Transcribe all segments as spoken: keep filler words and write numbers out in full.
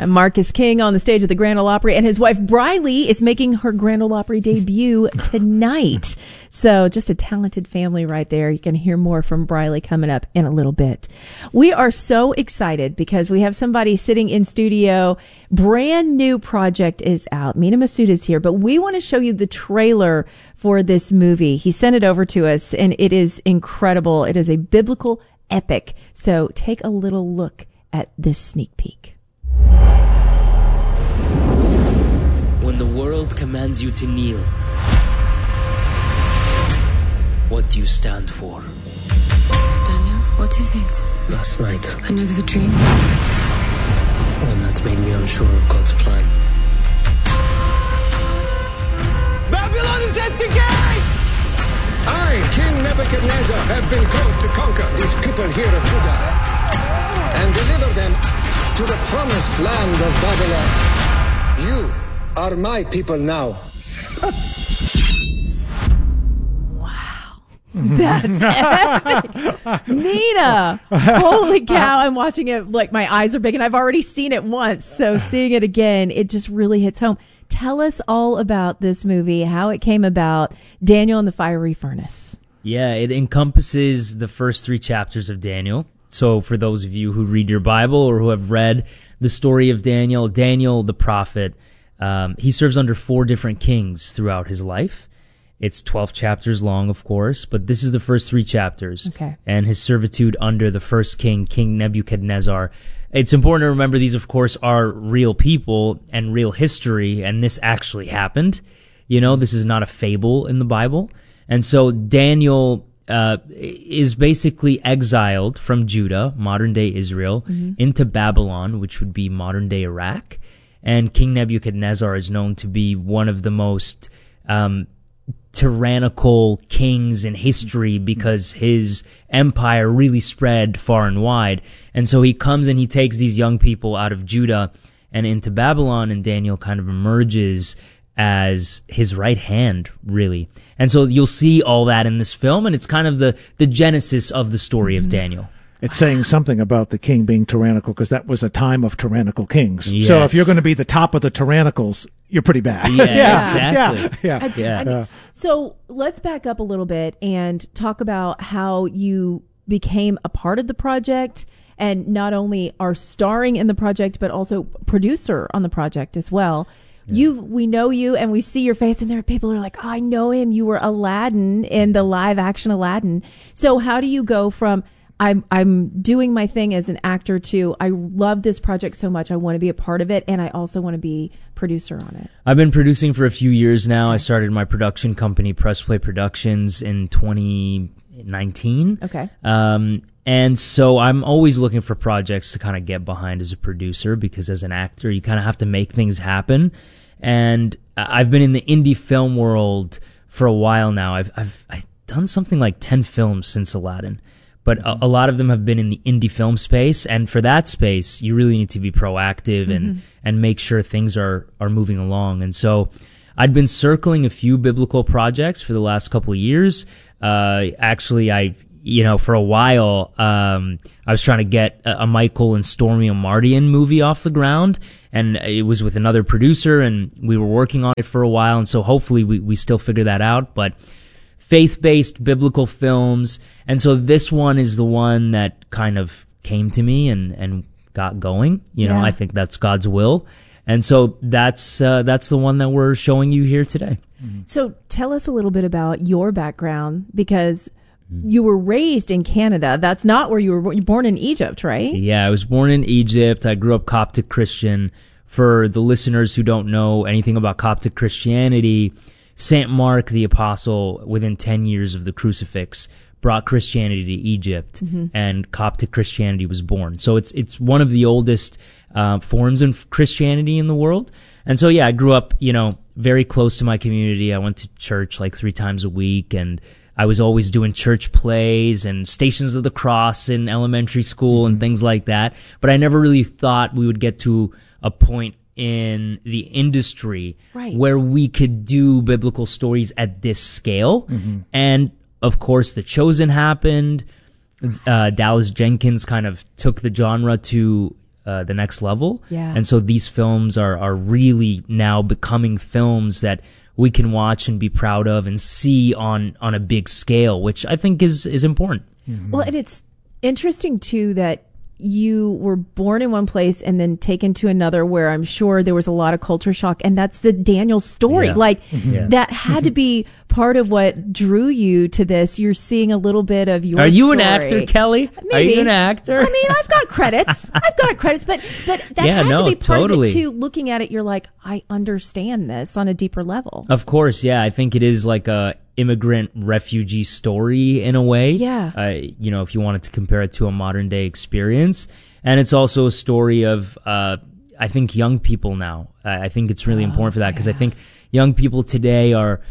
And Marcus King on the stage at the Grand Ole Opry, and his wife Briley is making her Grand Ole Opry debut tonight. So just a talented family right there. You can hear more from Briley coming up in a little bit. We are so excited because we have somebody sitting in studio. Brand new project is out. Mina Masood is here, but we want to show you the trailer for this movie. He sent it over to us, and it is incredible. It is a biblical epic. So take a little look at this sneak peek. When the world commands you to kneel, what do you stand for? Daniel, what is it? Last night, Another dream? one that made me unsure of God's plan. Babylon is at the gates! I, King Nebuchadnezzar, have been called to conquer these people here of Judah and deliver them to the promised land of Babylon. You are my people now. That's epic. Mina, holy cow. I'm watching it like my eyes are big, and I've already seen it once. So seeing it again, it just really hits home. Tell us all about this movie, how it came about, Daniel and the Fiery Furnace. Yeah, it encompasses the first three chapters of Daniel. So for those of you who read your Bible or who have read the story of Daniel, Daniel the prophet, um, he serves under four different kings throughout his life. It's twelve chapters long, of course, but this is the first three chapters. Okay. And his servitude under the first king, King Nebuchadnezzar. It's important to remember these, of course, are real people and real history, and this actually happened. You know, this is not a fable in the Bible. And so Daniel uh, is basically exiled from Judah, modern-day Israel, mm-hmm. into Babylon, which would be modern-day Iraq. And King Nebuchadnezzar is known to be one of the most um, tyrannical kings in history because his empire really spread far and wide. And so he comes and he takes these young people out of Judah and into Babylon, and Daniel kind of emerges as his right hand, really. And so you'll see all that in this film, and it's kind of the, the genesis of the story of Daniel. It's saying something about the king being tyrannical because that was a time of tyrannical kings. Yes. So if you're going to be the top of the tyrannicals, you're pretty bad. Yeah, yeah, exactly. Yeah, yeah. It's- Yeah. I mean, so let's back up a little bit and talk about how you became a part of the project and not only are starring in the project, but also producer on the project as well. Yeah. You, we know you and we see your face, and there are people who are like, oh, I know him. You were Aladdin in the live action Aladdin. So how do you go from I'm I'm doing my thing as an actor to I love this project so much, I want to be a part of it, and I also want to be producer on it? I've been producing for a few years now. I started my production company, Press Play Productions, in twenty nineteen. Okay. Um, and so I'm always looking for projects to kind of get behind as a producer, because as an actor, you kind of have to make things happen. And I've been in the indie film world for a while now. I've I've, I've done something like ten films since Aladdin. But a, a lot of them have been in the indie film space, and for that space, you really need to be proactive mm-hmm. and and make sure things are are moving along. And so, I'd been circling a few biblical projects for the last couple of years. Uh, actually, I you know for a while, um, I was trying to get a, a Michael and Stormy Amardian movie off the ground, and it was with another producer, and we were working on it for a while. And so, hopefully, we we still figure that out, but. Faith-based biblical films, and so this one is the one that kind of came to me and, and got going. You know, yeah. I think that's God's will, and so that's uh, that's the one that we're showing you here today. So tell us a little bit about your background, because you were raised in Canada. That's not where you were born. You're born in Egypt, right? Yeah, I was born in Egypt. I grew up Coptic Christian. For the listeners who don't know anything about Coptic Christianity, Saint Mark the Apostle, within ten years of the crucifix, brought Christianity to Egypt, mm-hmm. and Coptic Christianity was born. So it's it's one of the oldest uh, forms of Christianity in the world. And so, yeah, I grew up, you know, very close to my community. I went to church like three times a week, and I was always doing church plays and Stations of the Cross in elementary school mm-hmm. and things like that. But I never really thought we would get to a point in the industry right. where we could do biblical stories at this scale. Mm-hmm. And of course, The Chosen happened. Uh, Dallas Jenkins kind of took the genre to uh, the next level. Yeah. And so these films are are really now becoming films that we can watch and be proud of and see on on a big scale, which I think is is important. Mm-hmm. Well, and it's interesting too that you were born in one place and then taken to another where I'm sure there was a lot of culture shock, and that's the Daniel story. Yeah. Like Yeah. that had to be part of what drew you to this. You're seeing a little bit of your Are you story. an actor, Kelly? Maybe. Are you an actor? I mean, I've got credits. I've got credits, but but that Yeah, had no, to be part totally. of it too. Looking at it, you're like, I understand this on a deeper level. Of course, yeah. I think it is like a immigrant refugee story in a way. Yeah. Uh, you know, if you wanted to compare it to a modern day experience. And it's also a story of, uh, I think, young people now. I I think it's really Oh, important for that because I yeah. think young people today are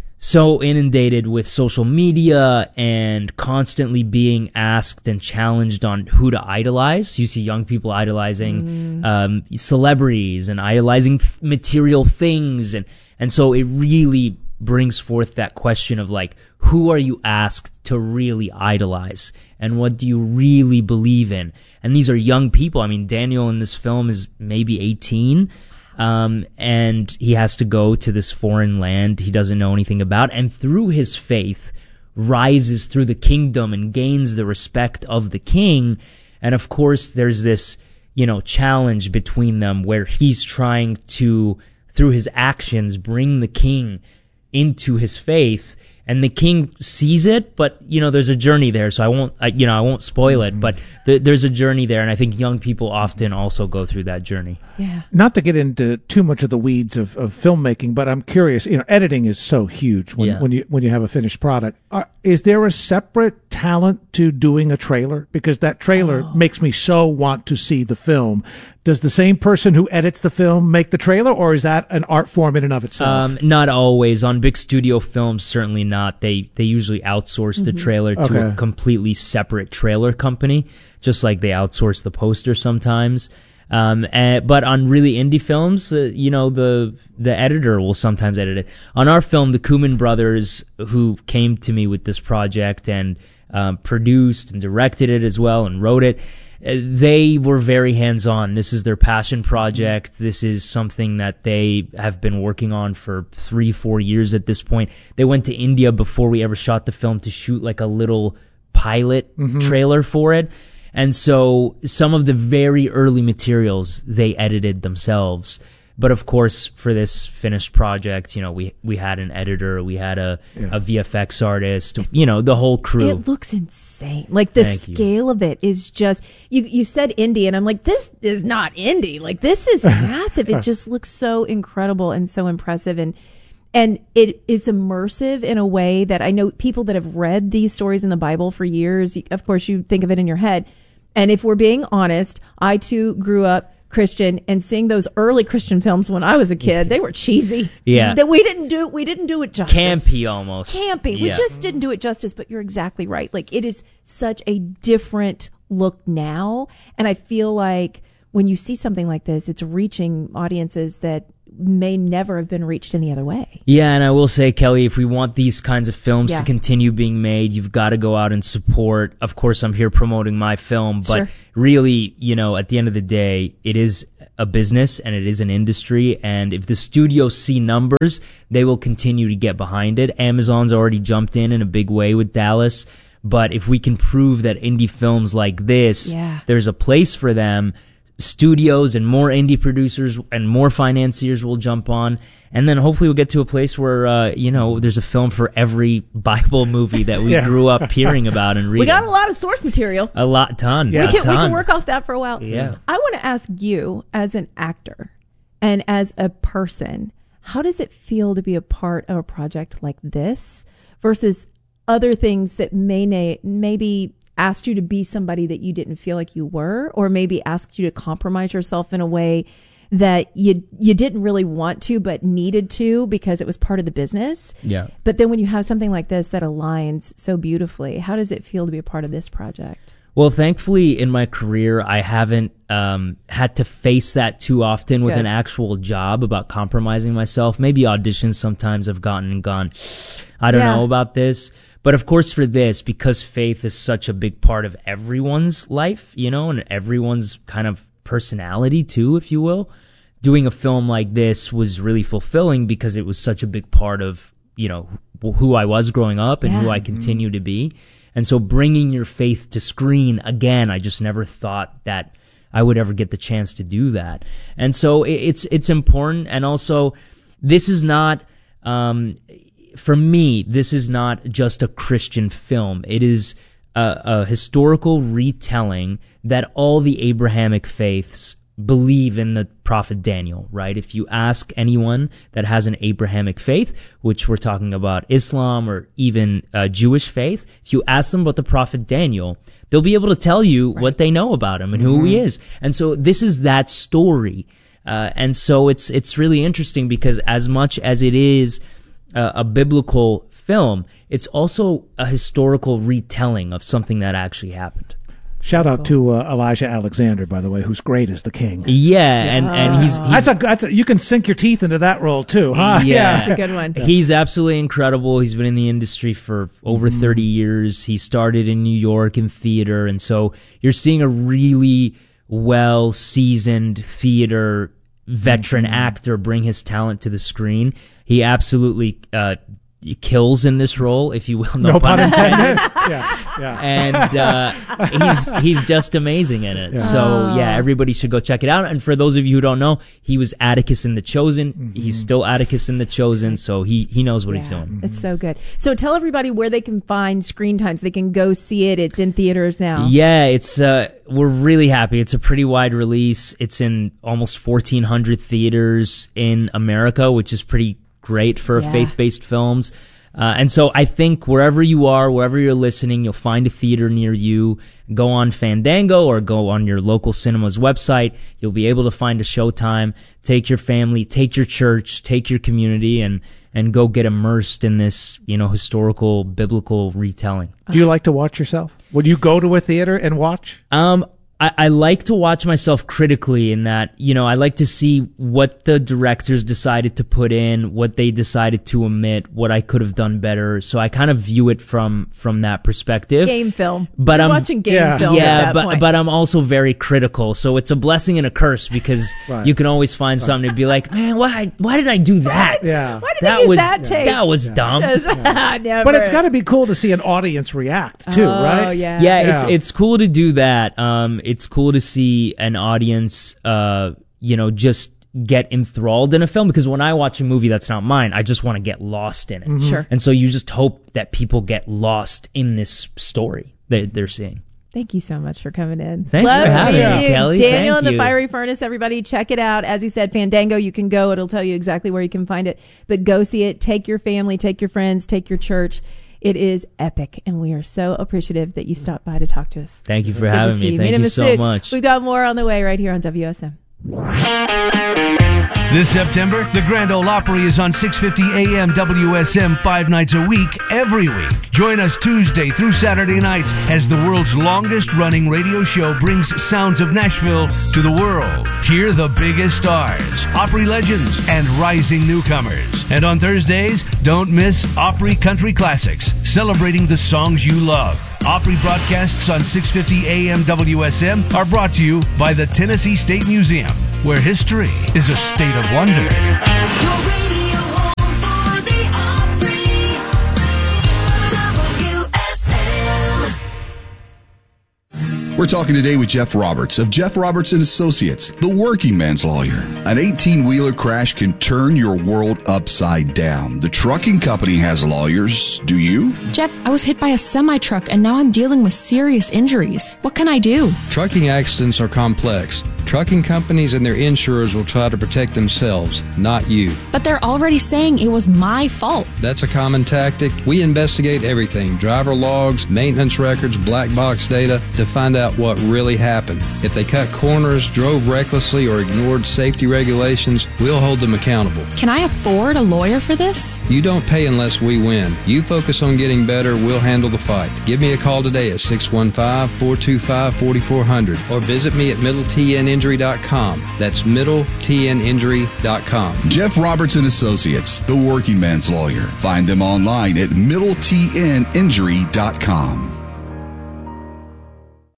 so inundated with social media and constantly being asked and challenged on who to idolize. You see young people idolizing Mm. um, celebrities and idolizing f- material things. And, and so it really brings forth that question of like, who are you asked to really idolize? And what do you really believe in? And these are young people. I mean, Daniel in this film is maybe eighteen. Um, and he has to go to this foreign land he doesn't know anything about, and through his faith rises through the kingdom and gains the respect of the king. And of course, there's this, you know, challenge between them where he's trying to, through his actions, bring the king into his faith. And the king sees it, but, you know, there's a journey there. So I won't, I, you know, I won't spoil it, but th- there's a journey there. And I think young people often also go through that journey. Yeah. Not to get into too much of the weeds of, of filmmaking, but I'm curious. You know, editing is so huge when Yeah. when you when you have a finished product. Are, is there a separate talent to doing a trailer? Because that trailer Oh. makes me so want to see the film. Does the same person who edits the film make the trailer, or is that an art form in and of itself? Um, not always. On big studio films, certainly not. They they usually outsource the trailer to Okay. a completely separate trailer company, just like they outsource the poster sometimes. Um, and, but on really indie films, uh, you know, the the editor will sometimes edit it. On our film, the Kuman brothers, who came to me with this project and um, produced and directed it as well and wrote it, uh, they were very hands-on. This is their passion project. This is something that they have been working on for three, four years at this point. They went to India before we ever shot the film to shoot like a little pilot trailer for it. And so some of the very early materials they edited themselves. But of course, for this finished project, you know, we we had an editor, we had a, a V F X artist, you know, the whole crew. It looks insane. Like the Thank you. scale of it is just, you, you said indie and I'm like, this is not indie. Like this is massive. It just looks so incredible and so impressive. And, and it is immersive in a way that I know people that have read these stories in the Bible for years. you- Of course, you think of it in your head. And if we're being honest, I too grew up Christian, and seeing those early Christian films when I was a kid, they were cheesy. Yeah. That we didn't do, we didn't do it justice. Campy almost. Campy. We Yeah. just didn't do it justice, but you're exactly right. Like it is such a different look now. And I feel like when you see something like this, it's reaching audiences that may never have been reached any other way. Yeah, and I will say, Kelly, if we want these kinds of films Yeah. to continue being made, you've got to go out and support. Of course, I'm here promoting my film, but Sure. really, you know, at the end of the day, it is a business and it is an industry. And if the studios see numbers, they will continue to get behind it. Amazon's already jumped in in a big way with Dallas. But if we can prove that indie films like this, Yeah. there's a place for them, studios and more indie producers and more financiers will jump on, and then hopefully we'll get to a place where uh, you know, there's a film for every Bible movie that we Yeah. grew up hearing about and reading. We got a lot of source material. a lot, ton, Yeah. a We can, we ton. can work off that for a while. Yeah. I want to ask you, as an actor and as a person, how does it feel to be a part of a project like this versus other things that may na- maybe asked you to be somebody that you didn't feel like you were, or maybe asked you to compromise yourself in a way that you you didn't really want to but needed to because it was part of the business? Yeah. But then when you have something like this that aligns so beautifully, how does it feel to be a part of this project? Well, thankfully, in my career, I haven't um, had to face that too often with Good. an actual job about compromising myself. Maybe auditions sometimes I've gotten and gone, I don't Yeah. know about this. But of course, for this, because faith is such a big part of everyone's life, you know, and everyone's kind of personality too, if you will. Doing a film like this was really fulfilling because it was such a big part of, you know, who I was growing up and Yeah. who I continue to be. And so bringing your faith to screen, again, I just never thought that I would ever get the chance to do that. And so it, it's it's important. And also, this is not, um, for me, this is not just a Christian film. It is a, a historical retelling that all the Abrahamic faiths believe in the prophet Daniel, right? If you ask anyone that has an Abrahamic faith, which we're talking about Islam or even uh, Jewish faith, if you ask them about the prophet Daniel, they'll be able to tell you right. what they know about him and who mm-hmm. he is. And so this is that story. Uh, and so it's it's really interesting because as much as it is uh, a biblical film, it's also a historical retelling of something that actually happened. Shout out to uh, Elijah Alexander, by the way, who's great as the king. Yeah, and, and he's, he's that's a that's a, you can sink your teeth into that role too, huh? Yeah, that's a good one. He's absolutely incredible. He's been in the industry for over mm-hmm. thirty years. He started in New York in theater, and so you're seeing a really well seasoned theater veteran mm-hmm. actor bring his talent to the screen. He absolutely uh, kills in this role, if you will. No, no pun intended. yeah, yeah. And uh, he's he's just amazing in it. Yeah. So Oh. yeah, everybody should go check it out. And for those of you who don't know, he was Atticus in The Chosen. Mm-hmm. He's still Atticus in The Chosen, so he he knows what Yeah, he's doing. It's so good. So tell everybody where they can find Screen Times. They can go see it. It's in theaters now. Yeah, it's uh, we're really happy. It's a pretty wide release. It's in almost fourteen hundred theaters in America, which is pretty great for Yeah. faith-based films. Uh, and so I think wherever you are, wherever you're listening, you'll find a theater near you. Go on Fandango or go on your local cinema's website. You'll be able to find a showtime. Take your family, take your church, take your community, and and go get immersed in this, you know, historical, biblical retelling. Do you like to watch yourself? Would you go to a theater and watch? Um, I, I like to watch myself critically in that, you know, I like to see what the directors decided to put in, what they decided to omit, what I could have done better. So I kind of view it from from that perspective. Game film. But You're I'm watching game yeah. film. Yeah, at that but point. but I'm also very critical. So it's a blessing and a curse because Right. you can always find something to be like, man, why why did I do that? Yeah. Why did that they use was that take? that was dumb. Never. But it's got to be cool to see an audience react too, oh, right? yeah. Yeah, Yeah. it's it's cool to do that. Um, it's cool to see an audience, uh, you know, just get enthralled in a film because when I watch a movie that's not mine, I just want to get lost in it. Mm-hmm. Sure. And so you just hope that people get lost in this story that they're seeing. Thank you so much for coming in. Thanks Love for having meeting me, you. Kelly. Daniel Thank and the you. Fiery Furnace, everybody check it out. As he said, Fandango, you can go. It'll tell you exactly where you can find it. But go see it. Take your family, take your friends, take your church. It is epic, and we are so appreciative that you stopped by to talk to us. Thank you for Good to having see me. Mina Thank you so Masood. much. We've got more on the way right here on W S M. This September, the Grand Ole Opry is on six fifty A M W S M five nights a week, every week. Join us Tuesday through Saturday nights as the world's longest-running radio show brings sounds of Nashville to the world. Hear the biggest stars, Opry legends, and rising newcomers. And on Thursdays, don't miss Opry Country Classics, celebrating the songs you love. Opry broadcasts on six fifty A M W S M are brought to you by the Tennessee State Museum, where history is a state of wonder. Your radio home for the Opry, W S M. We're talking today with Jeff Roberts of Jeff Roberts and Associates, the working man's lawyer. An eighteen-wheeler crash can turn your world upside down. The trucking company has lawyers. Do you? Jeff, I was hit by a semi-truck and now I'm dealing with serious injuries. What can I do? Trucking accidents are complex. Trucking companies and their insurers will try to protect themselves, not you. But they're already saying it was my fault. That's a common tactic. We investigate everything, driver logs, maintenance records, black box data, to find out what really happened. If they cut corners, drove recklessly, or ignored safety regulations, we'll hold them accountable. Can I afford a lawyer for this? You don't pay unless we win. You focus on getting better, we'll handle the fight. Give me a call today at six one five, four two five, four four zero zero or visit me at middle t n injury dot com. That's middle t n injury dot com. Jeff Roberts and Associates, the working man's lawyer. Find them online at middle t n injury dot com.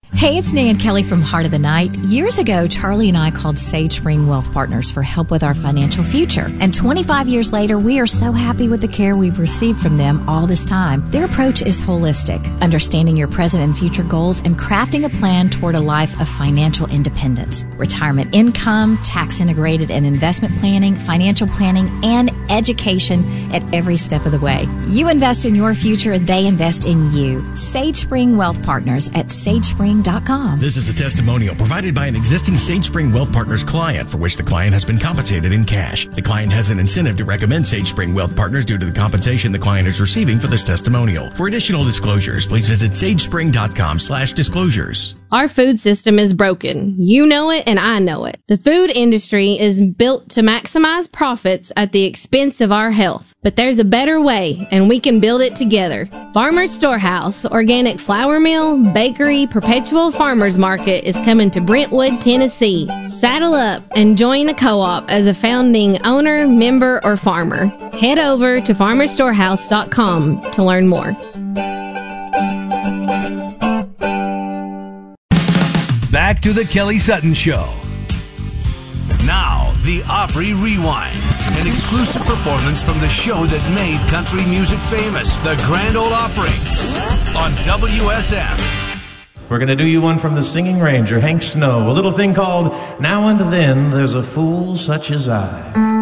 Hey, it's Nan Kelly from Heart of the Night. Years ago, Charlie and I called Sage Spring Wealth Partners for help with our financial future. And twenty-five years later, we are so happy with the care we've received from them all this time. Their approach is holistic, understanding your present and future goals and crafting a plan toward a life of financial independence. Retirement income, tax integrated and investment planning, financial planning, and education at every step of the way. You invest in your future, they invest in you. Sage Spring Wealth Partners at sage spring dot com. This is a testimonial provided by an existing Sage Spring Wealth Partners client for which the client has been compensated in cash. The client has an incentive to recommend Sage Spring Wealth Partners due to the compensation the client is receiving for this testimonial. For additional disclosures, please visit sage spring dot com slash disclosures. Our food system is broken. You know it and I know it. The food industry is built to maximize profits at the expense of our health. But there's a better way, and we can build it together. Farmer's Storehouse, organic flour mill, bakery, perpetual farmers market is coming to Brentwood, Tennessee. Saddle up and join the co-op as a founding owner, member, or farmer. Head over to farmers storehouse dot com to learn more. Back to the Kelly Sutton Show. Now, the Opry Rewind, an exclusive performance from the show that made country music famous, the Grand Ole Opry, on W S M. We're going to do you one from the Singing Ranger, Hank Snow, a little thing called Now and Then There's a Fool Such as I.